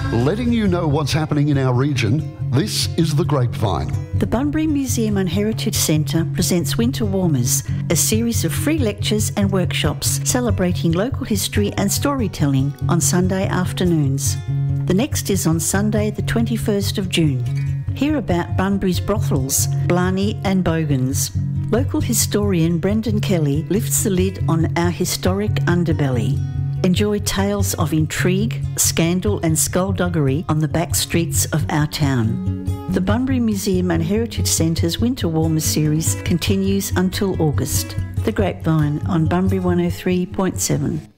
Letting you know what's happening in our region, this is The Grapevine. The Bunbury Museum and Heritage Centre presents Winter Warmers, a series of free lectures and workshops celebrating local history and storytelling on Sunday afternoons. The next is on Sunday the 21st of June. Hear about Bunbury's brothels, Blarney and Bogans. Local historian Brendan Kelly lifts the lid on our historic underbelly. Enjoy tales of intrigue, scandal and skullduggery on the back streets of our town. The Bunbury Museum and Heritage Centre's Winter Warmers series continues until August. The Grapevine on Bunbury 103.7.